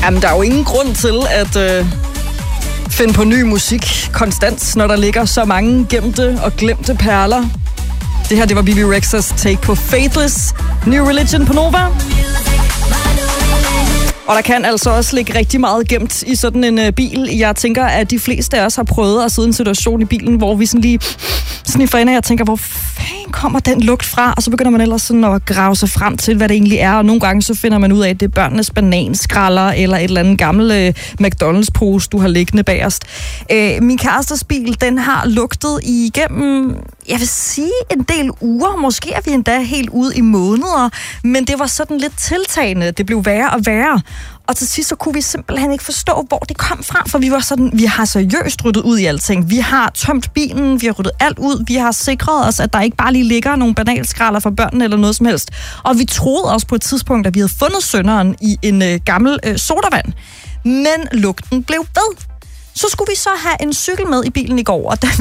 Jamen, der er jo ingen grund til at finde på ny musik konstant, når der ligger så mange gemte og glemte perler. Det her, det var Bibi Rexhas take på Faithless, New Religion på Nova. Og der kan altså også ligge rigtig meget gemt i sådan en bil. Jeg tænker, at de fleste af os har prøvet at sidde i en situation i bilen, hvor vi sådan lige sniffer ind, og jeg tænker, hvor fanden kommer den lugt fra? Og så begynder man ellers sådan at grave sig frem til, hvad det egentlig er. Og nogle gange så finder man ud af, at det er børnenes bananskralder eller et eller andet gammel McDonald's-pose, du har liggende bagerst. Min kærestes bil, den har lugtet igennem, jeg vil sige, en del uger. Måske er vi endda helt ude i måneder. Men det var sådan lidt tiltagende. Det blev værre og værre. Og til sidst så kunne vi simpelthen ikke forstå, hvor det kom fra, for vi var sådan, vi har seriøst ryddet ud i alting. Vi har tømt bilen, vi har ryddet alt ud, vi har sikret os, at der ikke bare lige ligger nogle banalskralder for børnene eller noget som helst. Og vi troede også på et tidspunkt, at vi havde fundet synderen i en gammel sodavand. Men lugten blev ved. Så skulle vi så have en cykel med i bilen i går, og da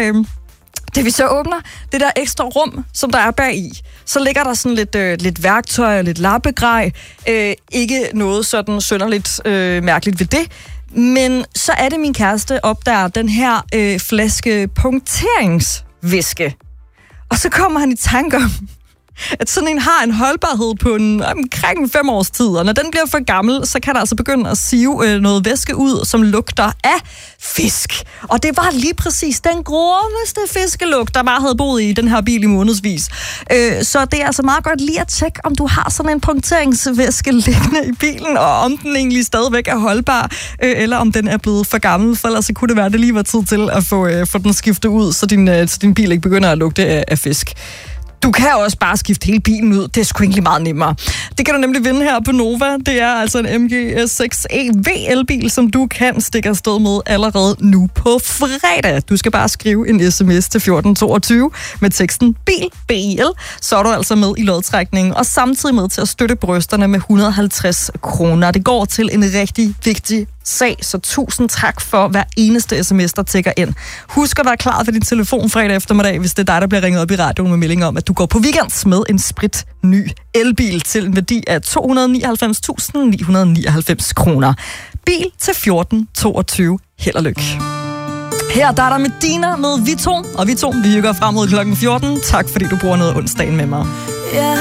vi så åbner det der ekstra rum, som der er bagi, så ligger der sådan lidt værktøj og lidt lappegrej. Ikke noget sådan synderligt mærkeligt ved det. Men så er det min kæreste opdager den her flaske punkteringsvæske. Og så kommer han i tanke om, at sådan en har en holdbarhed på omkring 5 års tid, og når den bliver for gammel, så kan der altså begynde at sive noget væske ud, som lugter af fisk. Og det var lige præcis den groveste fiskelugt, der bare havde boet i den her bil i månedsvis. Så det er altså meget godt lige at tjekke, om du har sådan en punkteringsvæske liggende i bilen, og om den egentlig stadigvæk er holdbar, eller om den er blevet for gammel, for ellers kunne det være, at det lige var tid til at få den skiftet ud, så din bil ikke begynder at lugte af fisk. Du kan også bare skifte hele bilen ud. Det er sgu egentlig meget nemmere. Det kan du nemlig vinde her på Nova. Det er altså en MG 6e VL-bil, som du kan stikke afsted med allerede nu på fredag. Du skal bare skrive en sms til 1422 med teksten BIL, BIL. Så er du altså med i lodtrækningen, og samtidig med til at støtte brysterne med 150 kroner. Det går til en rigtig vigtig sag, så tusind tak for hver eneste sms, der tækker ind. Husk at være klar til din telefon fredag eftermiddag, hvis det er dig, der bliver ringet op i radioen med melding om, at du går på weekend med en spritny elbil til en værdi af 299.999 kroner. Bil til 1422. Held og lykke. Her der er der Medina med Vi To, og Vi To, vi hygger frem mod klokken 14. Tak fordi du bruger noget onsdagen med mig.